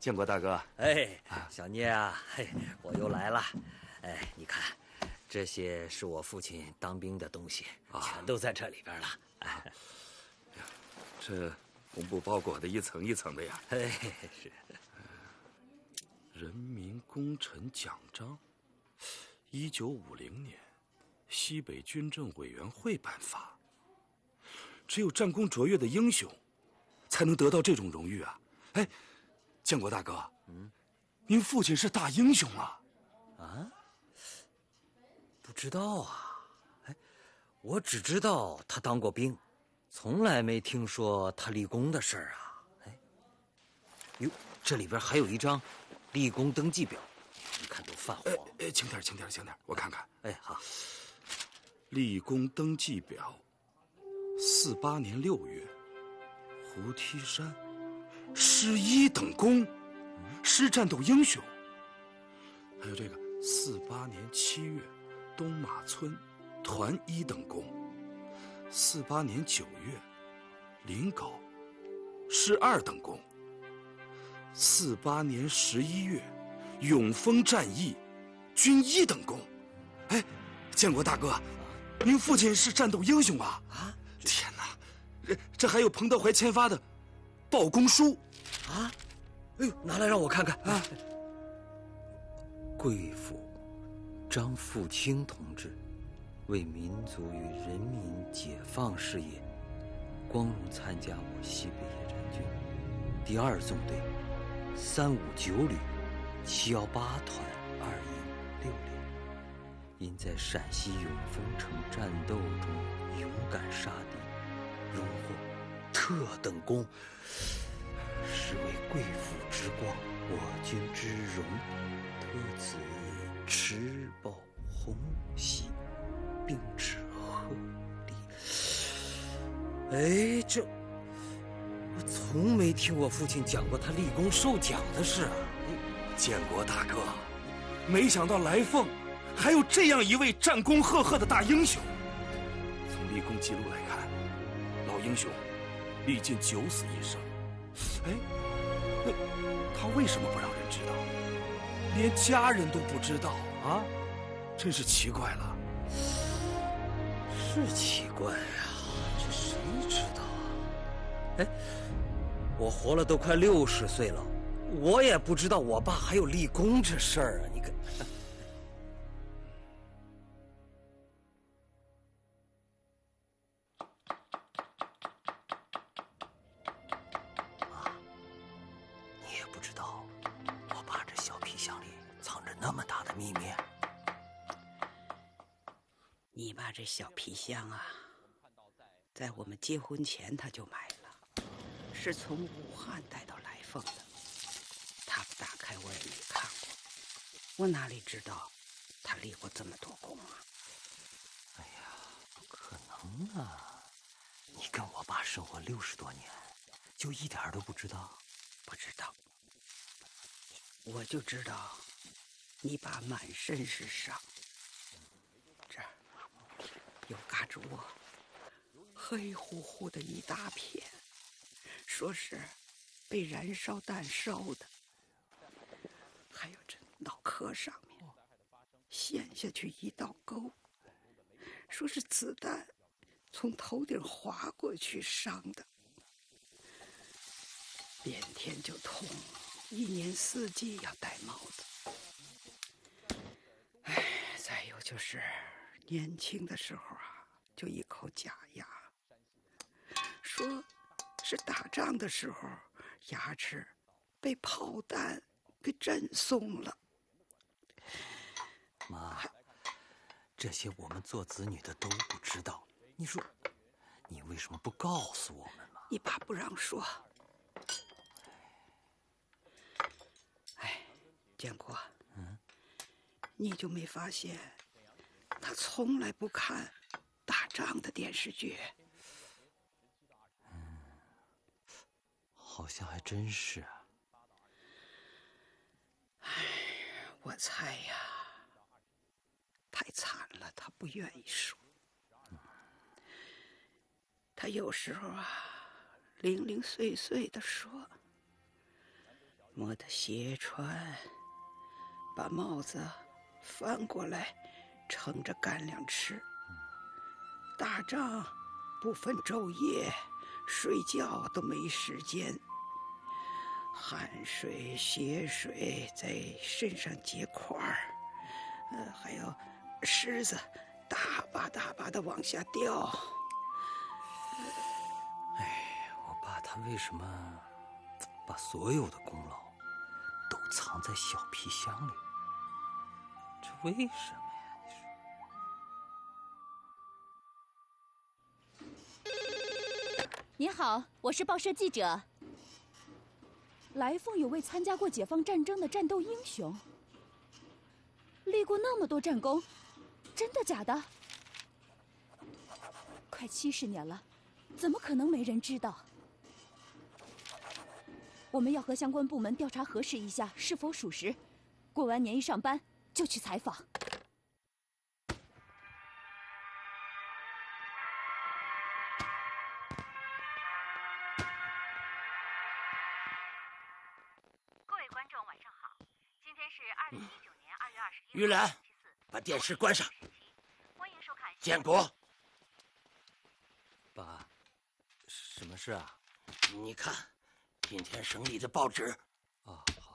建国大哥。 哎，小聂啊，嘿，我又来了。哎，你看，这些是我父亲当兵的东西，全都在这里边了。哎， 这红布包裹的一层一层的呀。 哎，是。 人民功臣奖章，1950年，西北军政委员会颁发。只有战功卓越的英雄，才能得到这种荣誉啊！哎，建国大哥，您父亲是大英雄啊！ 啊？不知道啊。哎，我只知道他当过兵，从来没听说他立功的事儿啊。哎，哟，这里边还有一张立功登记表，你看都泛黄。 轻点，轻点，轻点，我看看。 哎，好。 立功登记表，48年6月，胡梯山，师1等功，师战斗英雄。还有这个48年7月，东马村，团1等功。48年9月，临皋，师2等功。48年11月，永丰战役，军1等功。哎，建国大哥，您父亲是战斗英雄啊！啊，天哪，这还有彭德怀签发的报功书啊！哎呦，拿来让我看看啊！贵府张富清同志为民族与人民解放事业，光荣参加我西北野战军第2纵队359旅718团2营6连，因在陕西永丰城战斗中勇敢杀敌，荣获特等功，是为贵府之光，我军之荣，特此持报红喜，并致贺礼。哎，这我从没听我父亲讲过他立功受奖的事啊！ 建国大哥，没想到来凤还有这样一位战功赫赫的大英雄。从立功记录来看，老英雄历尽9死1生。哎，那他为什么不让人知道？连家人都不知道啊，真是奇怪了。 是奇怪啊，这谁知道啊？哎，我活了都快60岁了，我也不知道我爸还有立功这事儿啊！你看，啊，你也不知道我爸这小皮箱里藏着那么大的秘密。 你爸这小皮箱啊，在我们结婚前他就买了，是从武汉带到来凤的。他不打开我也没看过，我哪里知道他立过这么多功啊？ 哎呀，不可能啊！你跟我爸生活60多年，就一点都不知道？ 不知道，我就知道你爸满身是伤，这儿有嘎吱窝，黑乎乎的一大片，说是被燃烧弹烧的。还有这脑壳上面陷下去一道沟，说是子弹从头顶划过去伤的。变天就痛，1年4季要戴帽子。哎，再有就是年轻的时候啊，就一口假牙，说是打仗的时候牙齿被炮弹给震松了。 妈，这些我们做子女的都不知道，你说你为什么不告诉我们嘛？ 你爸不让说。哎，建国，你就没发现他从来不看打仗的电视剧？ 好像还真是啊。 哎，我猜呀，太惨了，他不愿意说。他有时候啊，零零碎碎的说， 磨得斜穿，把帽子翻过来，盛着干粮吃。打仗不分昼夜，睡觉都没时间，汗水、血水在身上结块儿，还有虱子大把大把的往下掉。 哎，我爸他为什么把所有的功劳都藏在小皮箱里？这为什么呀？ 您好，我是报社记者。来凤有位参加过解放战争的战斗英雄，立过那么多战功，真的假的？快70年了，怎么可能没人知道？我们要和相关部门调查核实一下是否属实，过完年一上班就去采访。 玉兰，把电视关上。建国， 爸，什么事啊？ 你看，今天省里的报纸